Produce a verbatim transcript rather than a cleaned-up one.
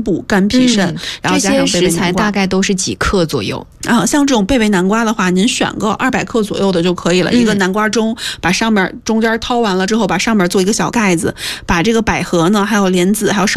补肝脾肾，嗯、然后加上贝贝南瓜。 这些食材大概都是几克左右啊？像这种贝贝南瓜的话，您选个二百克左右的就可以了。嗯、一个南瓜盅，把上面中间掏完了之后，把上面做一个小盖子，把这个百合呢，还有莲子，还有